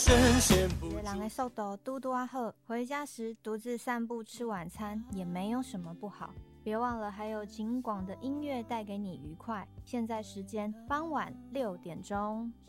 深陷不住。 人的速度嘟嘟啊好，回家时独自散步吃晚餐也没有什么不好。别忘了还有景广的音乐带给你愉快。现在时间傍晚6点钟。